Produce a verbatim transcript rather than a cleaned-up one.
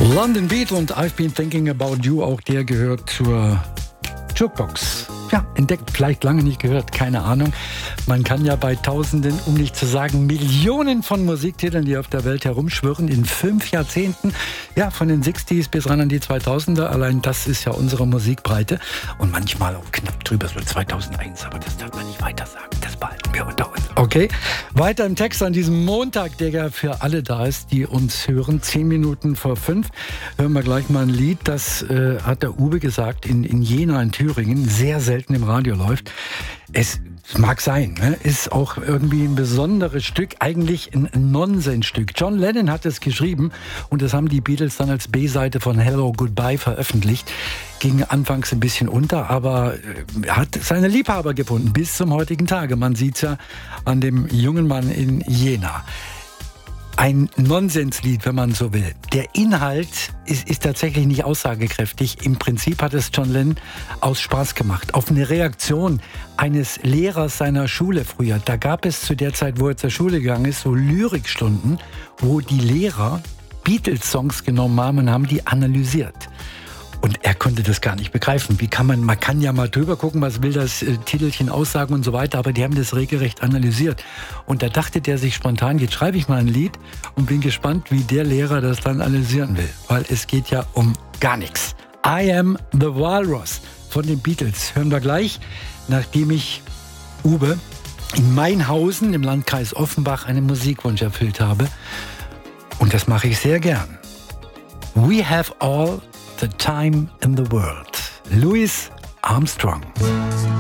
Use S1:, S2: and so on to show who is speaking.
S1: London Beat und I've Been Thinking About You, auch der gehört zur Jukebox. Ja, entdeckt, vielleicht lange nicht gehört, keine Ahnung. Man kann ja bei Tausenden, um nicht zu sagen Millionen von Musiktiteln, die auf der Welt herumschwirren, in fünf Jahrzehnten, ja, von den sechziger bis ran an die zweitausender, allein das ist ja unsere Musikbreite. Und manchmal auch knapp drüber, so zweitausendeins, aber das darf man nicht weiter sagen, das behalten wir unter uns. Okay, weiter im Text an diesem Montag, der ja für alle da ist, die uns hören, zehn Minuten vor fünf, hören wir gleich mal ein Lied, das äh, hat der Uwe gesagt, in, in Jena in Thüringen, sehr selten im Radio läuft. Es mag sein, ne? Ist auch irgendwie ein besonderes Stück, eigentlich ein Nonsensstück. John Lennon hat es geschrieben und das haben die Beatles dann als B-Seite von Hello Goodbye veröffentlicht. Ging anfangs ein bisschen unter, aber er hat seine Liebhaber gefunden bis zum heutigen Tage. Man sieht's ja an dem jungen Mann in Jena. Ein Nonsenslied, wenn man so will. Der Inhalt ist, ist tatsächlich nicht aussagekräftig. Im Prinzip hat es John Lennon aus Spaß gemacht. Auf eine Reaktion eines Lehrers seiner Schule früher. Da gab es zu der Zeit, wo er zur Schule gegangen ist, so Lyrikstunden, wo die Lehrer Beatles-Songs genommen haben und haben die analysiert. Und er konnte das gar nicht begreifen. Wie kann man, man kann ja mal drüber gucken, was will das äh, Titelchen aussagen und so weiter, aber die haben das regelrecht analysiert. Und da dachte der sich spontan, jetzt schreibe ich mal ein Lied und bin gespannt, wie der Lehrer das dann analysieren will. Weil es geht ja um gar nichts. I Am the Walrus von den Beatles hören wir gleich, nachdem ich Uwe in Mainhausen im Landkreis Offenbach einen Musikwunsch erfüllt habe. Und das mache ich sehr gern. We have all the time in the world. Louis Armstrong.